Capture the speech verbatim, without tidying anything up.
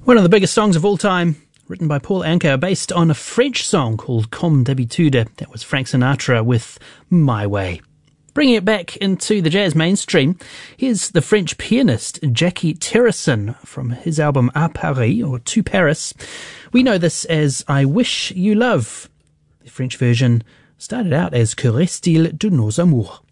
One of the biggest songs of all time, written by Paul Anka, based on a French song called Comme d'habitude. That was Frank Sinatra with My Way. Bringing it back into the jazz mainstream, here's the French pianist Jackie Terrasson from his album À Paris, or To Paris. We know this as I Wish You Love. The French version started out as Que reste-t-il de nos amours?